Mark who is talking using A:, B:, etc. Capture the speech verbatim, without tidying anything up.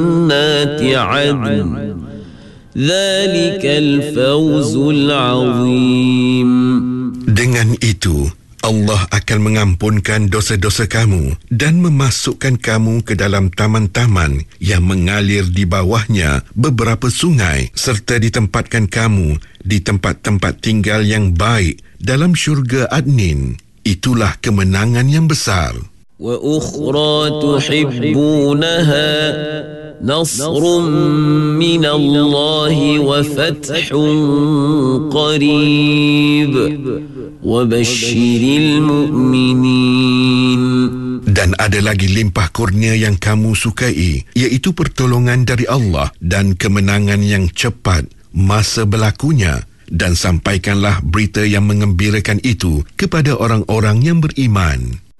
A: جنات عدن ذلك الفوز العظيم.
B: Dengan itu, Allah akan mengampunkan dosa-dosa kamu dan memasukkan kamu ke dalam taman-taman yang mengalir di bawahnya beberapa sungai, serta ditempatkan kamu di tempat-tempat tinggal yang baik dalam syurga Adnin. Itulah kemenangan yang besar.
A: Wa ukhra tuhibbunaha nasrun min Allah wa fathun qarib wa basyiril mu'minin.
B: Dan ada lagi limpah kurnia yang kamu sukai, iaitu pertolongan dari Allah dan kemenangan yang cepat masa berlakunya. Dan sampaikanlah berita yang mengembirakan itu kepada orang-orang yang beriman.